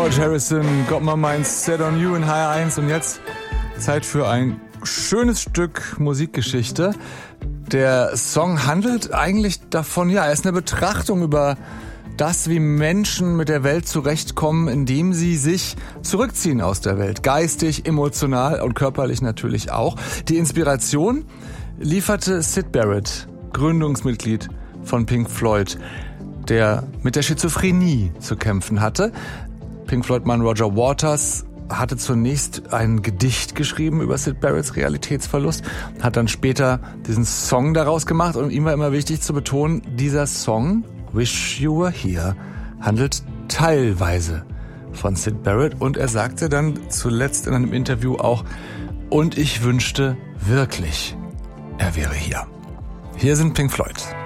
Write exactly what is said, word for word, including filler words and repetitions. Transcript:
George Harrison, Got My Mind Set on You in H R eins. Und jetzt Zeit für ein schönes Stück Musikgeschichte. Der Song handelt eigentlich davon, ja, er ist eine Betrachtung über das, wie Menschen mit der Welt zurechtkommen, indem sie sich zurückziehen aus der Welt. Geistig, emotional und körperlich natürlich auch. Die Inspiration lieferte Syd Barrett, Gründungsmitglied von Pink Floyd, der mit der Schizophrenie zu kämpfen hatte. Pink Floyd-Mann Roger Waters hatte zunächst ein Gedicht geschrieben über Syd Barretts Realitätsverlust, hat dann später diesen Song daraus gemacht und ihm war immer wichtig zu betonen, dieser Song, Wish You Were Here, handelt teilweise von Syd Barrett und er sagte dann zuletzt in einem Interview auch, und ich wünschte wirklich, er wäre hier. Hier sind Pink Floyd.